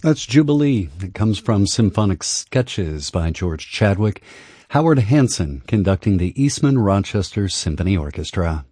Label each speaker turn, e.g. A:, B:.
A: That's Jubilee. It comes from Symphonic Sketches by George Chadwick. Howard Hanson conducting the Eastman Rochester Symphony Orchestra.